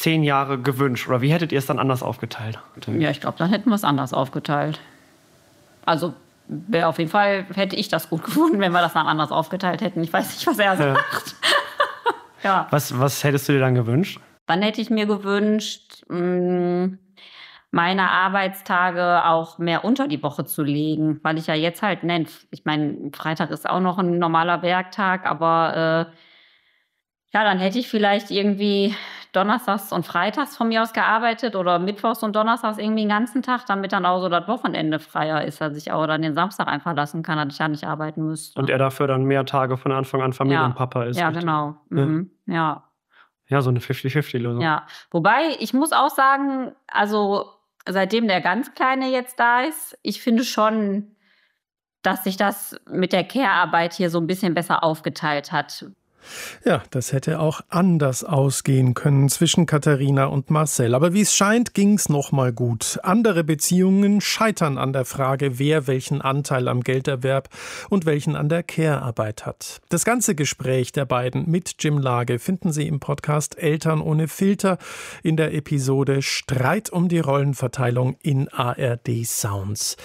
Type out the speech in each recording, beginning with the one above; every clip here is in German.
10 Jahre gewünscht? Oder wie hättet ihr es dann anders aufgeteilt? Ja, ich glaube, dann hätten wir es anders aufgeteilt. Also auf jeden Fall hätte ich das gut gefunden, wenn wir das dann anders aufgeteilt hätten. Ich weiß nicht, was er sagt. Ja. Was hättest du dir dann gewünscht? Dann hätte ich mir gewünscht, meine Arbeitstage auch mehr unter die Woche zu legen, weil ich ja jetzt halt, ich meine, Freitag ist auch noch ein normaler Werktag, aber dann hätte ich vielleicht irgendwie donnerstags und freitags von mir aus gearbeitet oder mittwochs und donnerstags irgendwie den ganzen Tag, damit dann auch so das Wochenende freier ist, dass ich auch dann den Samstag einfach lassen kann, dass ich ja nicht arbeiten müsste. Und er dafür dann mehr Tage von Anfang an Familienpapa ist. Ja, genau. Mhm. Ja. Ja, so eine 50-50-Lösung. Ja, wobei, ich muss auch sagen, also seitdem der ganz Kleine jetzt da ist, ich finde schon, dass sich das mit der Care-Arbeit hier so ein bisschen besser aufgeteilt hat. Ja, das hätte auch anders ausgehen können zwischen Katharina und Marcel. Aber wie es scheint, ging es noch mal gut. Andere Beziehungen scheitern an der Frage, wer welchen Anteil am Gelderwerb und welchen an der Care-Arbeit hat. Das ganze Gespräch der beiden mit Jim Lage finden Sie im Podcast Eltern ohne Filter in der Episode Streit um die Rollenverteilung in ARD Sounds.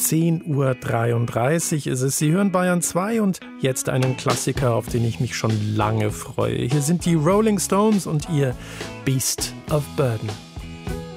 10:33 Uhr ist es. Sie hören Bayern 2 und jetzt einen Klassiker, auf den ich mich schon lange freue. Hier sind die Rolling Stones und ihr Beast of Burden.